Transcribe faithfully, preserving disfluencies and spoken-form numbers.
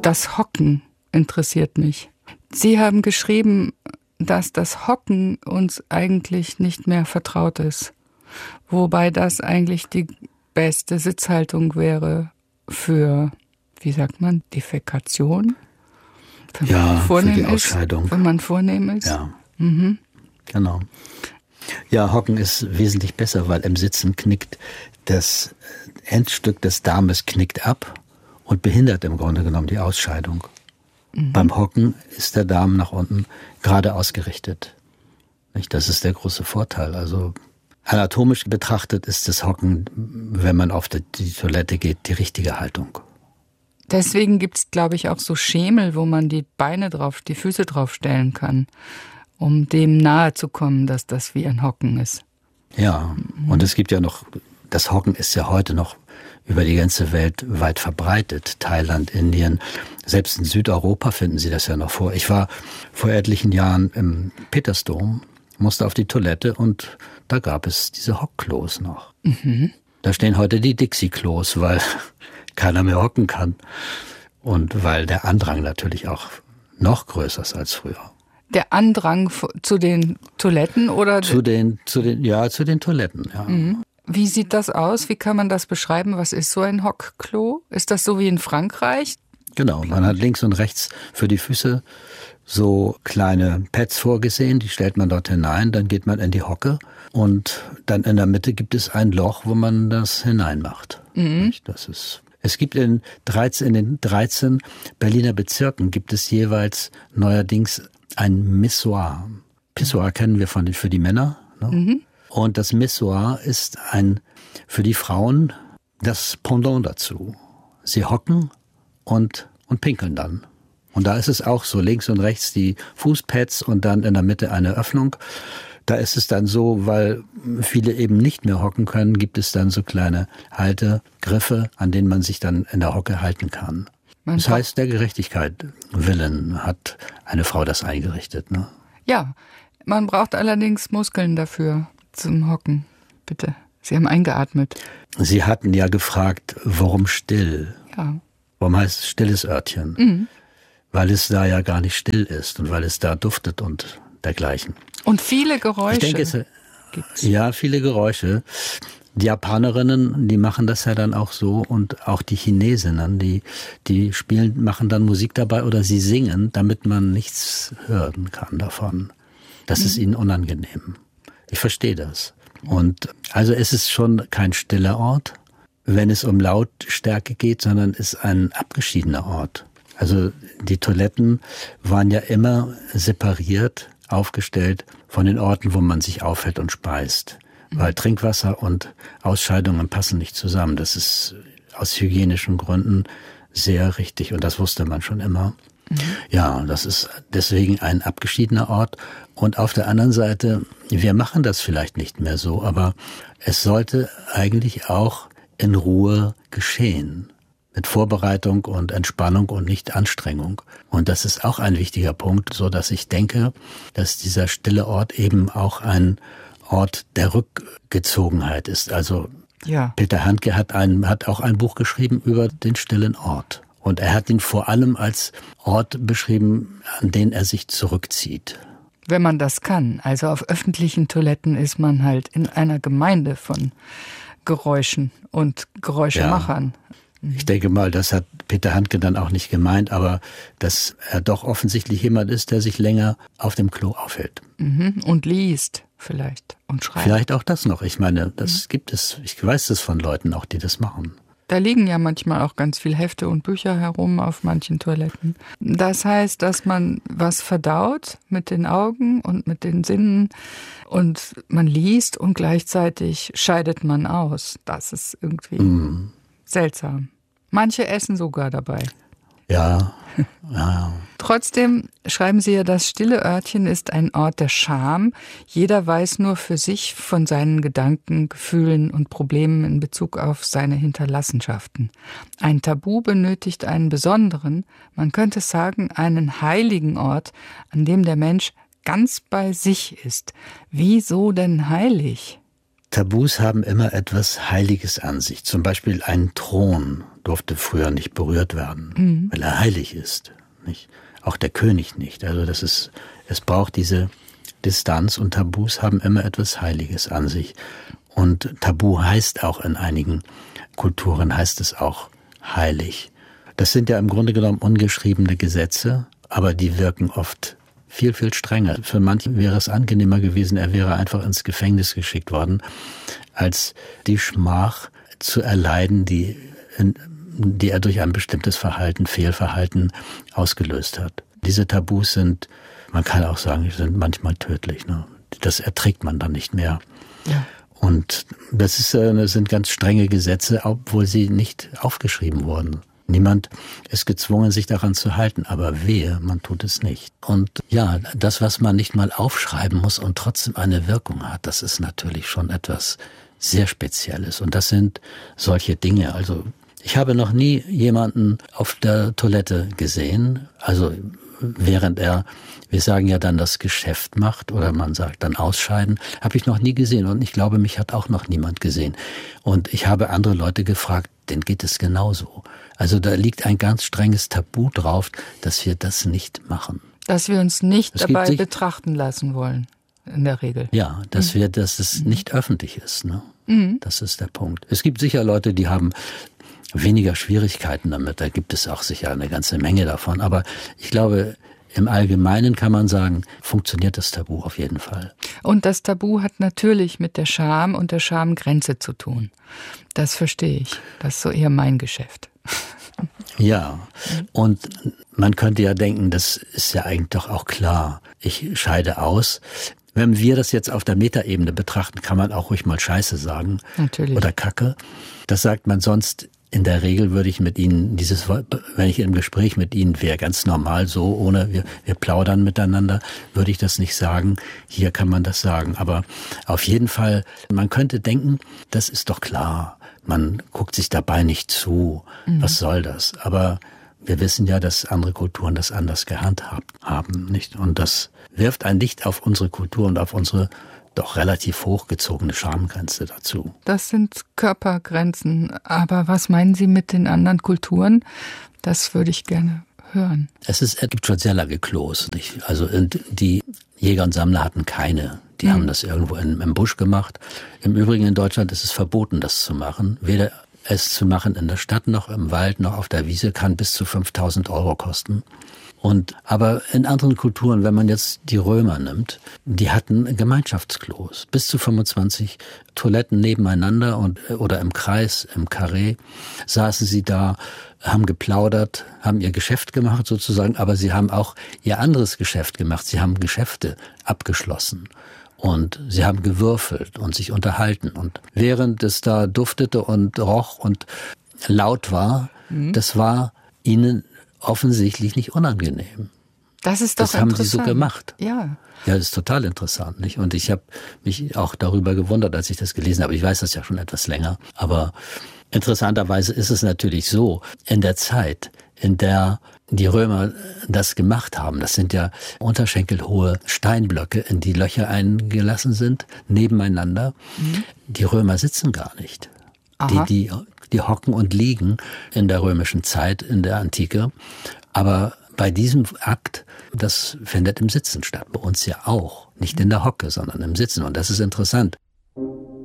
Das Hocken interessiert mich. Sie haben geschrieben, dass das Hocken uns eigentlich nicht mehr vertraut ist. Wobei das eigentlich die beste Sitzhaltung wäre für, wie sagt man, Defekation? Wenn ja, man vornehm für die ist, Ausscheidung. Wenn man vornehm ist. Ja, mhm. Genau. Ja, Hocken ist wesentlich besser, weil im Sitzen knickt das Endstück des Darmes knickt ab und behindert im Grunde genommen die Ausscheidung. Mhm. Beim Hocken ist der Darm nach unten gerade ausgerichtet. Das ist der große Vorteil. Also anatomisch betrachtet ist das Hocken, wenn man auf die, die Toilette geht, die richtige Haltung. Deswegen gibt es, glaube ich, auch so Schemel, wo man die Beine drauf, die Füße drauf stellen kann, um dem nahe zu kommen, dass das wie ein Hocken ist. Ja, mhm. Und es gibt ja noch, das Hocken ist ja heute noch über die ganze Welt weit verbreitet. Thailand, Indien, selbst in Südeuropa finden Sie das ja noch vor. Ich war vor etlichen Jahren im Petersdom, musste auf die Toilette und da gab es diese Hockklos noch. Mhm. Da stehen heute die Dixie-Klos, weil keiner mehr hocken kann. Und weil der Andrang natürlich auch noch größer ist als früher. Der Andrang zu den Toiletten oder? Zu den, zu den, ja, zu den Toiletten, ja. Mhm. Wie sieht das aus? Wie kann man das beschreiben? Was ist so ein Hockklo? Ist das so wie in Frankreich? Genau, man hat links und rechts für die Füße so kleine Pads vorgesehen, die stellt man dort hinein, dann geht man in die Hocke und dann in der Mitte gibt es ein Loch, wo man das hineinmacht. Mhm. Das ist, es gibt in dreizehn, in den dreizehn Berliner Bezirken gibt es jeweils neuerdings ein Missoir. Pissoir kennen wir von den, für die Männer. Ne? Mhm. Und das Missoir ist ein für die Frauen das Pendant dazu. Sie hocken und, und pinkeln dann. Und da ist es auch so, links und rechts die Fußpads und dann in der Mitte eine Öffnung. Da ist es dann so, weil viele eben nicht mehr hocken können, gibt es dann so kleine Haltegriffe, an denen man sich dann in der Hocke halten kann. Man das heißt, der Gerechtigkeit willen hat eine Frau das eingerichtet. Ne? Ja, man braucht allerdings Muskeln dafür zum Hocken. Bitte, Sie haben eingeatmet. Sie hatten ja gefragt, warum still? Ja. Warum heißt es stilles Örtchen? Mhm. Weil es da ja gar nicht still ist und weil es da duftet und dergleichen. Und viele Geräusche. Ich denke, es, gibt's. Ja, viele Geräusche. Die Japanerinnen, die machen das ja dann auch so und auch die Chinesinnen, die, die spielen, machen dann Musik dabei oder sie singen, damit man nichts hören kann davon. Das mhm. ist ihnen unangenehm. Ich verstehe das. Und also es ist schon kein stiller Ort, wenn es um Lautstärke geht, sondern es ist ein abgeschiedener Ort. Also die Toiletten waren ja immer separiert, aufgestellt von den Orten, wo man sich aufhält und speist. Mhm. Weil Trinkwasser und Ausscheidungen passen nicht zusammen. Das ist aus hygienischen Gründen sehr richtig und das wusste man schon immer. Mhm. Ja, das ist deswegen ein abgeschiedener Ort. Und auf der anderen Seite, wir machen das vielleicht nicht mehr so, aber es sollte eigentlich auch in Ruhe geschehen. Mit Vorbereitung und Entspannung und nicht Anstrengung. Und das ist auch ein wichtiger Punkt, so dass ich denke, dass dieser stille Ort eben auch ein Ort der Rückgezogenheit ist. Also ja. Peter Handke hat, ein, hat auch ein Buch geschrieben über den stillen Ort. Und er hat ihn vor allem als Ort beschrieben, an den er sich zurückzieht. Wenn man das kann. Also auf öffentlichen Toiletten ist man halt in einer Gemeinde von Geräuschen und Geräuschemachern. Ja. Ich denke mal, das hat Peter Handke dann auch nicht gemeint, aber dass er doch offensichtlich jemand ist, der sich länger auf dem Klo aufhält. Mhm. Und liest vielleicht und schreibt. Vielleicht auch das noch. Ich meine, das mhm. gibt es, ich weiß es von Leuten auch, die das machen. Da liegen ja manchmal auch ganz viel Hefte und Bücher herum auf manchen Toiletten. Das heißt, dass man was verdaut mit den Augen und mit den Sinnen und man liest und gleichzeitig scheidet man aus. Das ist irgendwie mhm. seltsam. Manche essen sogar dabei. Ja, ja. Trotzdem schreiben Sie ja, das stille Örtchen ist ein Ort der Scham. Jeder weiß nur für sich von seinen Gedanken, Gefühlen und Problemen in Bezug auf seine Hinterlassenschaften. Ein Tabu benötigt einen besonderen, man könnte sagen, einen heiligen Ort, an dem der Mensch ganz bei sich ist. Wieso denn heilig? Tabus haben immer etwas Heiliges an sich. Zum Beispiel einen Thron. durfte früher nicht berührt werden, mhm. weil er heilig ist. Nicht? Auch der König nicht. Also das ist, es braucht diese Distanz, und Tabus haben immer etwas Heiliges an sich. Und Tabu heißt auch in einigen Kulturen, heißt es auch heilig. Das sind ja im Grunde genommen ungeschriebene Gesetze, aber die wirken oft viel, viel strenger. Für manche wäre es angenehmer gewesen, er wäre einfach ins Gefängnis geschickt worden, als die Schmach zu erleiden, die, die er durch ein bestimmtes Verhalten, Fehlverhalten ausgelöst hat. Diese Tabus sind, man kann auch sagen, sind manchmal tödlich. Ne? Das erträgt man dann nicht mehr. Ja. Und das, ist, das sind ganz strenge Gesetze, obwohl sie nicht aufgeschrieben wurden. Niemand ist gezwungen, sich daran zu halten, aber wehe, man tut es nicht. Und ja, das, was man nicht mal aufschreiben muss und trotzdem eine Wirkung hat, das ist natürlich schon etwas sehr Spezielles. Und das sind solche Dinge. Also ich habe noch nie jemanden auf der Toilette gesehen, also während er, wir sagen ja dann, das Geschäft macht, oder man sagt dann ausscheiden, habe ich noch nie gesehen. Und ich glaube, mich hat auch noch niemand gesehen. Und ich habe andere Leute gefragt, denen geht es genauso. Also da liegt ein ganz strenges Tabu drauf, dass wir das nicht machen. Dass wir uns nicht es dabei sich, betrachten lassen wollen, in der Regel. Ja, dass mhm. wir, dass es nicht öffentlich ist. Ne? Mhm. Das ist der Punkt. Es gibt sicher Leute, die haben weniger Schwierigkeiten damit. Da gibt es auch sicher eine ganze Menge davon. Aber ich glaube, im Allgemeinen kann man sagen, funktioniert das Tabu auf jeden Fall. Und das Tabu hat natürlich mit der Scham und der Schamgrenze zu tun. Das verstehe ich. Das ist so eher mein Geschäft. Ja, und man könnte ja denken, das ist ja eigentlich doch auch klar. Ich scheide aus. Wenn wir das jetzt auf der Metaebene betrachten, kann man auch ruhig mal Scheiße sagen. Natürlich. Oder Kacke. Das sagt man sonst. In der Regel würde ich mit Ihnen dieses, wenn ich im Gespräch mit Ihnen wäre, ganz normal so, ohne wir, wir plaudern miteinander, würde ich das nicht sagen. Hier kann man das sagen. Aber auf jeden Fall, man könnte denken, das ist doch klar. Man guckt sich dabei nicht zu. Mhm. Was soll das? Aber wir wissen ja, dass andere Kulturen das anders gehandhabt haben, nicht? Und das wirft ein Licht auf unsere Kultur und auf unsere doch relativ hochgezogene Schamgrenze dazu. Das sind Körpergrenzen. Aber was meinen Sie mit den anderen Kulturen? Das würde ich gerne hören. Es, ist, es gibt schon sehr lange Klos. Nicht? Also die Jäger und Sammler hatten keine. Die mhm. haben das irgendwo in, im Busch gemacht. Im Übrigen in Deutschland ist es verboten, das zu machen. Weder es zu machen in der Stadt noch im Wald noch auf der Wiese kann bis zu fünftausend Euro kosten. Und, aber in anderen Kulturen, wenn man jetzt die Römer nimmt, die hatten Gemeinschaftsklos. Bis zu fünfundzwanzig Toiletten nebeneinander und, oder im Kreis, im Karree, saßen sie da, haben geplaudert, haben ihr Geschäft gemacht sozusagen, aber sie haben auch ihr anderes Geschäft gemacht. Sie haben Geschäfte abgeschlossen. Und sie haben gewürfelt und sich unterhalten. Und während es da duftete und roch und laut war, mhm. das war ihnen offensichtlich nicht unangenehm. Das ist doch Das haben sie so gemacht. Ja. Ja, das ist total interessant, nicht? Und ich habe mich auch darüber gewundert, als ich das gelesen habe. Ich weiß das ja schon etwas länger. Aber interessanterweise ist es natürlich so, in der Zeit, in der die Römer das gemacht haben, das sind ja unterschenkelhohe Steinblöcke, in die Löcher eingelassen sind, nebeneinander. Mhm. Die Römer sitzen gar nicht. Die, die, die hocken und liegen in der römischen Zeit, in der Antike. Aber bei diesem Akt, das findet im Sitzen statt. Bei uns ja auch. Nicht in der Hocke, sondern im Sitzen. Und das ist interessant.